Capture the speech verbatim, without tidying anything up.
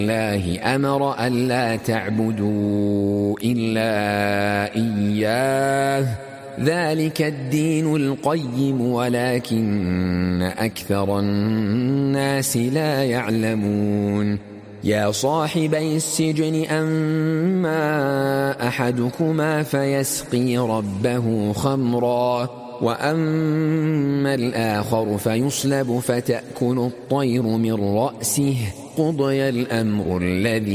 الله أمر ألا تعبدوا إلا إياه ذلك الدين القيم ولكن أكثر الناس لا يعلمون يا صاحبي السجن أما أحدكما فيسقي ربه خمرا وأما الآخر فيصلب فتأكل الطير من رأسه قضي الأمر الذي